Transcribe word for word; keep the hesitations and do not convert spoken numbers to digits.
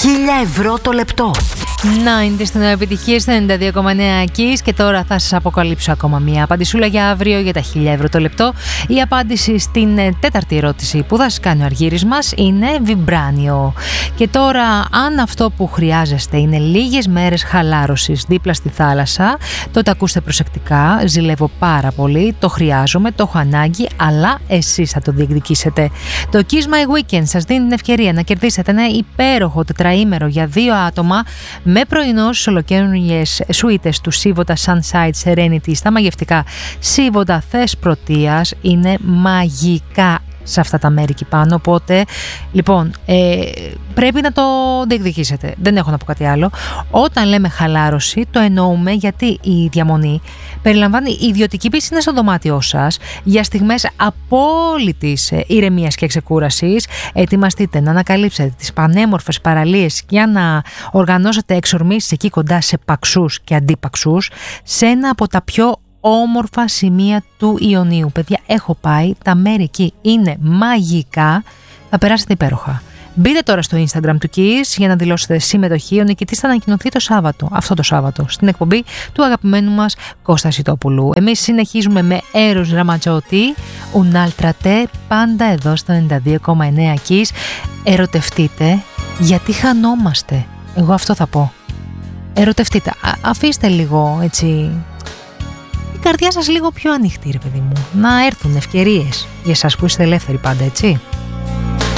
χίλια ευρώ το λεπτό. ενενήντα στην επιτυχία στο ενενήντα δύο κόμμα εννέα Kiss. Και τώρα θα σας αποκαλύψω ακόμα μία απαντησούλα για αύριο για τα χίλια ευρώ το λεπτό. Η απάντηση στην τέταρτη ερώτηση που θα σας κάνει ο Αργύρης μας είναι βιμπράνιο. Και τώρα, αν αυτό που χρειάζεστε είναι λίγες μέρες χαλάρωσης δίπλα στη θάλασσα, τότε ακούστε προσεκτικά. Ζηλεύω πάρα πολύ, το χρειάζομαι, το έχω ανάγκη, αλλά εσείς θα το διεκδικήσετε. Το Kiss My Weekend σας δίνει την ευκαιρία να κερδίσετε ένα υπέροχο τετραήμερο για δύο άτομα με πρωινό στις ολοκαίνουργιες σουίτες του Σίβοντα Sunside Serenity στα μαγευτικά Σίβοντα Θεσπρωτείας. Είναι μαγικά σε αυτά τα μέρη εκεί πάνω, οπότε λοιπόν ε, πρέπει να το διεκδικήσετε, δεν έχω να πω κάτι άλλο. Όταν λέμε χαλάρωση το εννοούμε, γιατί η διαμονή περιλαμβάνει ιδιωτική πίσινα στο δωμάτιό σας για στιγμές απόλυτης ηρεμίας και ξεκούρασης. Ετοιμαστείτε να ανακαλύψετε τις πανέμορφες παραλίες για να οργανώσετε εξορμήσεις εκεί κοντά σε παξούς και αντίπαξους σε ένα από τα πιο όμορφα σημεία του Ιωνίου. Παιδιά, έχω πάει, τα μέρη εκεί είναι μαγικά, θα περάσετε υπέροχα. Μπείτε τώρα στο Instagram του Kiss για να δηλώσετε συμμετοχή. Ο νικητής θα ανακοινωθεί το Σάββατο, αυτό το Σάββατο, στην εκπομπή του αγαπημένου μας Κώστα Σιτόπουλου. Εμείς συνεχίζουμε με Έρους Ραματζότη, Un'altra te, πάντα εδώ στο ενενήντα δύο κόμμα εννέα Kiss. Ερωτευτείτε, γιατί χανόμαστε. Εγώ αυτό θα πω. Ερωτευτείτε, Α, αφήστε λίγο έτσι η καρδιά σας λίγο πιο ανοιχτή, ρε παιδί μου, να έρθουν ευκαιρίες για εσάς που είστε ελεύθεροι πάντα, έτσι.